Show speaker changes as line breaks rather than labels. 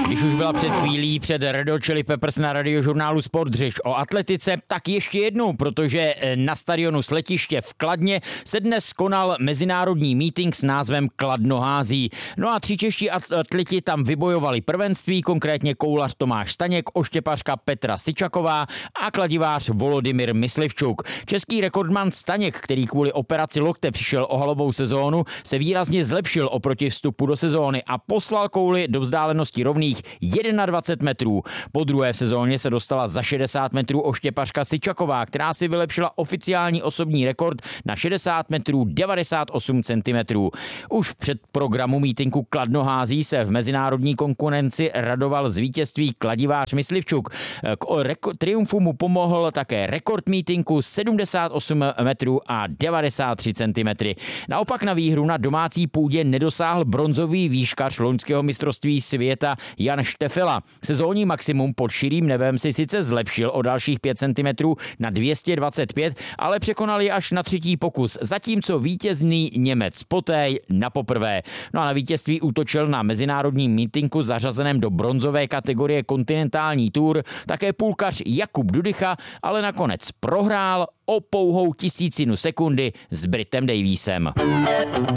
Když už byla před chvílí před Red Hot Chili Peppers na radiožurnálu Sport řeč o atletice, tak ještě jednou, protože na stadionu Sletiště v Kladně se dnes konal mezinárodní meeting s názvem Kladno hází. No a 3 čeští atleti tam vybojovali prvenství, konkrétně koulař Tomáš Staněk, oštěpařka Petra Syčaková a kladivář Volodymyr Myslivčuk. Český rekordman Staněk, který kvůli operaci lokte přišel o halovou sezónu, se výrazně zlepšil oproti vstupu do sezóny a poslal kouli do vzdálenosti rovných 21 metrů. Po druhé v sezóně se dostala za 60 metrů oštěpařka Syčaková, která si vylepšila oficiální osobní rekord na 60 metrů 98 cm. Už před programu mítinku Kladno hází se v mezinárodní konkurenci radoval z vítězství kladivář Myslivčuk. K triumfu mu pomohl také rekord mítinku 78 metrů a 93 cm. Naopak na výhru na domácí půdě nedosáhl bronzový výškař loňského mistrovství světa Jan Štefela. Sezónní maximum pod širým nebem si sice zlepšil o dalších 5 cm na 225, ale překonal je až na 3. pokus, zatímco vítězný Němec Potej na poprvé. No a na vítězství útočil na mezinárodním mítinku zařazeném do bronzové kategorie kontinentální tour také půlkař Jakub Dudycha, ale nakonec prohrál o pouhou 1/1000 sekundy s Britem Daviesem.